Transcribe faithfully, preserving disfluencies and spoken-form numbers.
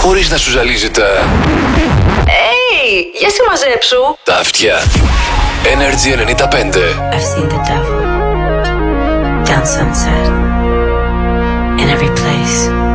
χωρίς να σου ζαλίζει τα... Hey, για συμμαζέψου. Τα αυτιά. Energy ενενήντα πέντε. I've seen the devil down sunset in every place.